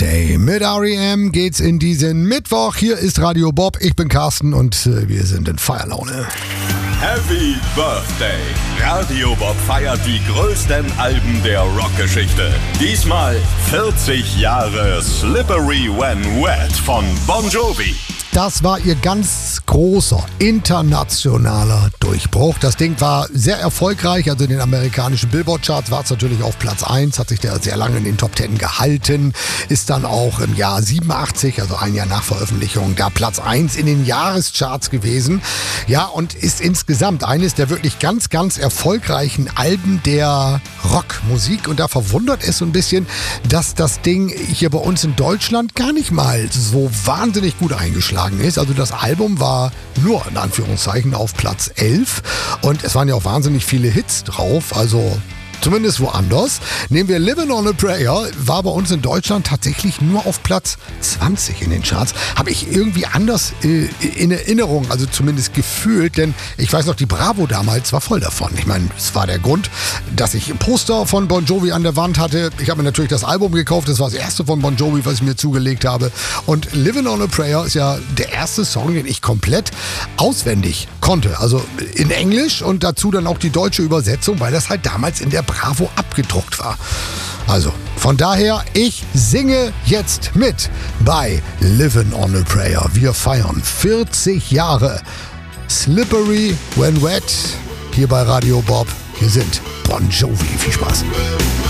Birthday. Mit R.E.M. geht's in diesen Mittwoch. Hier ist Radio Bob. Ich bin Carsten und wir sind in Feierlaune. Happy Birthday! Radio Bob feiert die größten Alben der Rockgeschichte. Diesmal 40 Jahre Slippery When Wet von Bon Jovi. Das war ihr ganz großer internationaler Durchbruch. Das Ding war sehr erfolgreich, also in den amerikanischen Billboard-Charts war es natürlich auf Platz 1, hat sich der sehr lange in den Top 10 gehalten, ist dann auch im Jahr 87, also ein Jahr nach Veröffentlichung, da Platz 1 in den Jahrescharts gewesen. Ja, und ist insgesamt eines der wirklich ganz, ganz erfolgreichen Alben der Rockmusik. Und da verwundert es so ein bisschen, dass das Ding hier bei uns in Deutschland gar nicht mal so wahnsinnig gut eingeschlagen ist. Also das Album war nur in Anführungszeichen auf Platz 11 und es waren ja auch wahnsinnig viele Hits drauf, also zumindest woanders. Nehmen wir Livin' on a Prayer, war bei uns in Deutschland tatsächlich nur auf Platz 20 in den Charts. Habe ich irgendwie anders in Erinnerung, also zumindest gefühlt, denn ich weiß noch, die Bravo damals war voll davon. Ich meine, es war der Grund, dass ich ein Poster von Bon Jovi an der Wand hatte. Ich habe mir natürlich das Album gekauft, das war das erste von Bon Jovi, was ich mir zugelegt habe. Und Livin' on a Prayer ist ja der erste Song, den ich komplett auswendig konnte. Also in Englisch und dazu dann auch die deutsche Übersetzung, weil das halt damals in der Bravo abgedruckt war. Also, von daher, ich singe jetzt mit bei Livin' on a Prayer. Wir feiern 40 Jahre Slippery When Wet hier bei Radio Bob. Hier sind Bon Jovi. Viel Spaß.